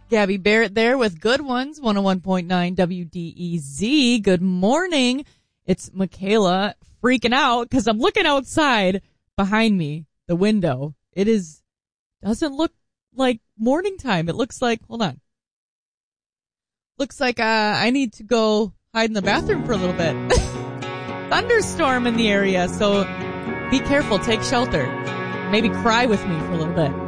Gabby Barrett there with Good Ones, 101.9 WDEZ. Good morning. It's Michaela freaking out because I'm looking outside behind me, the window. Doesn't look like morning time. It looks like, hold on. Looks like I need to go hide in the bathroom for a little bit. Thunderstorm in the area, so be careful. Take shelter. Maybe cry with me for a little bit.